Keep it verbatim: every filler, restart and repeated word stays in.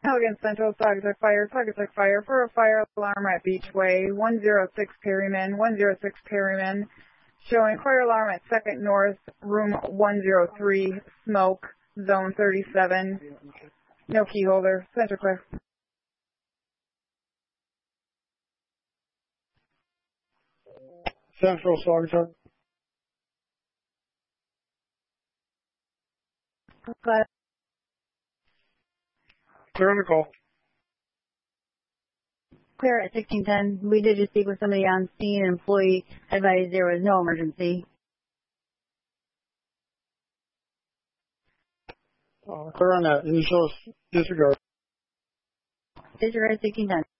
Elgin Central, Saugatuck Fire, Saugatuck Fire for a fire alarm at Beachway, one oh six Perryman, one oh six Perryman, showing fire alarm at second North, room one oh three, smoke, zone thirty-seven, no key holder, Central Clear. Central, Saugatuck. Clear on the call. Clear at sixteen ten. We did just speak with somebody on scene. An employee advised there was no emergency. Uh, clear on that. You show us disregard. Disregard sixteen ten.